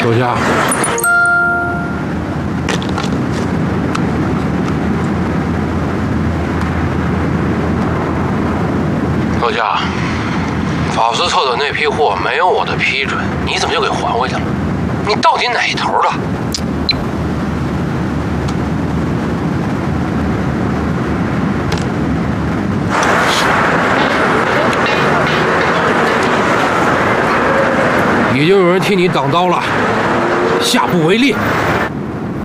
手下，手下，法师撤的那批货没有我的批准，你怎么就给还回去了？你到底哪头的？已经有人替你挡刀了，下不为例。